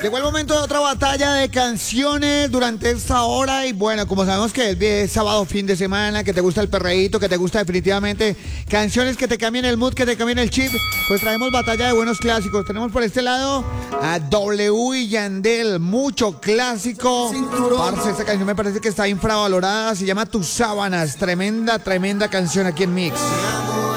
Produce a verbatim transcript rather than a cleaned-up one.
Llegó el momento de otra batalla de canciones durante esta hora y bueno, como sabemos que es sábado, fin de semana, que te gusta el perreíto, que te gusta definitivamente canciones que te cambien el mood, que te cambien el chip, pues traemos batalla de buenos clásicos. Tenemos por este lado a W y Yandel, mucho clásico. Parce, esta canción me parece que está infravalorada, se llama Tus Sábanas, tremenda, tremenda canción aquí en Mix.